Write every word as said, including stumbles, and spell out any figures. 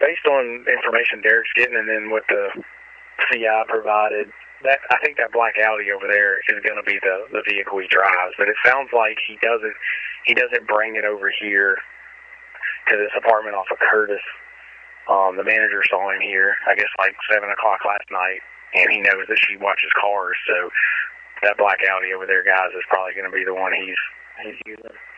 based on information Derek's getting, and then what the C I provided, that I think that black Audi over there is going to be the the vehicle he drives. But it sounds like he doesn't he doesn't bring it over here to this apartment off of Curtis. Um, the manager saw him here, I guess, like seven o'clock last night, and he knows that she watches cars. So that black Audi over there, guys, is probably going to be the one he's he's using.